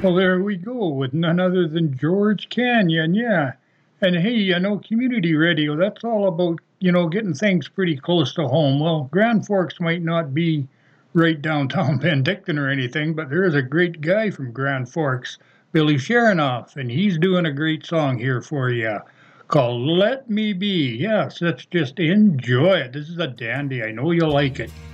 Well, there we go with none other than George Canyon, yeah. And hey, community radio, that's all about, getting things pretty close to home. Well, Grand Forks might not be right downtown Penticton or anything, but there is a great guy from Grand Forks, Billy Sharonoff, and he's doing a great song here for you called Let Me Be. Yes, let's just enjoy it. This is a dandy. I know you'll like it.